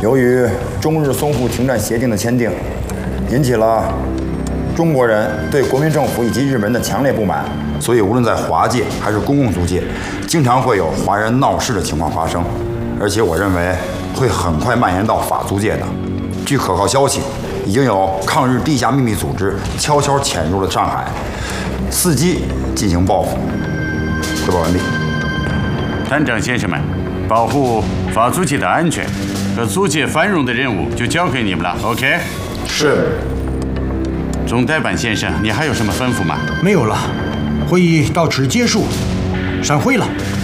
由于中日淞沪停战协定的签订，引起了中国人对国民政府以及日本的强烈不满，所以无论在华界还是公共租界，经常会有华人闹事的情况发生，而且我认为会很快蔓延到法租界的。据可靠消息，已经有抗日地下秘密组织悄悄潜入了上海，伺机进行报复。汇报完毕。 团长先生们，保护法租界的安全和租界繁荣的任务就交给你们了 ，OK？ 是。 总代办先生，你还有什么吩咐吗？ 没有了，会议到此结束，散会了。